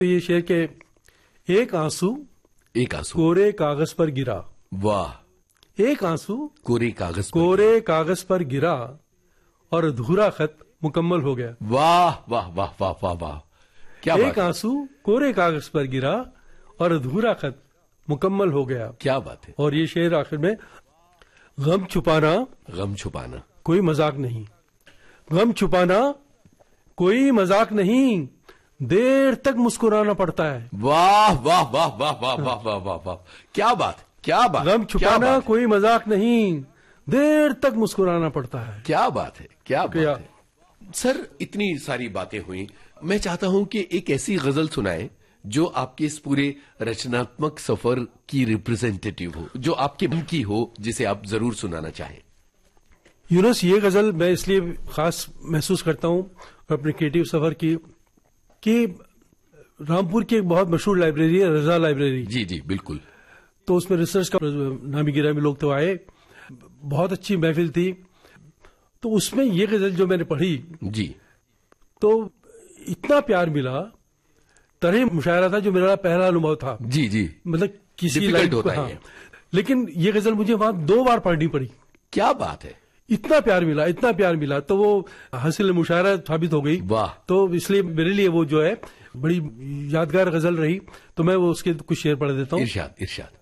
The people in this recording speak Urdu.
یہ شعر کہ ایک آنسو کورے کاغذ پر گرا. واہ. ایک آنسو کورے کاغذ پر گرا اور ادھورا خط مکمل ہو گیا. واہ واہ واہ واہ واہ واہ. کیا ایک آنسو کورے کاغذ پر گرا اور ادھورا خط مکمل ہو گیا. کیا بات ہے. اور یہ شعر آخر میں غم چھپانا کوئی مذاق نہیں. غم چھپانا کوئی مذاق نہیں، دیر تک مسکرانا پڑتا ہے. واہ واہ واہ واہ واہ واہ واہ واہ واہ. کیا بات. غم چھپانا کوئی مذاق نہیں، دیر تک مسکرانا پڑتا ہے. کیا بات ہے. کیا بات ہے. سر اتنی ساری باتیں ہوئیں، میں چاہتا ہوں کہ ایک ایسی غزل سنائیں جو آپ کے اس پورے رچناتمک سفر کی ریپرزینٹیٹیو ہو، جو آپ کے من کی ہو، جسے آپ ضرور سنانا چاہیں. یونس، یہ غزل میں اس لیے خاص محسوس کرتا ہوں اپنے کریٹو سفر کی کہ رامپور کی ایک بہت مشہور لائبریری ہے، رضا لائبریری. جی جی بالکل. تو اس میں ریسرچ کا نامی گرامی لوگ تو آئے، بہت اچھی محفل تھی. تو اس میں یہ غزل جو میں نے پڑھی جی تو اتنا پیار ملا. طرح مشاعرہ تھا جو میرا پہلا انوبھو تھا. جی جی. مطلب کسی لائن ہوتا ہے. لیکن یہ غزل مجھے وہاں 2 بار پڑھنی پڑی. کیا بات ہے. اتنا پیار ملا تو وہ حاصل مشاعرہ ثابت ہو گئی. واہ. تو اس لیے میرے لیے وہ جو ہے بڑی یادگار غزل رہی. تو میں وہ اس کے کچھ شعر پڑھ دیتا ہوں. ارشاد.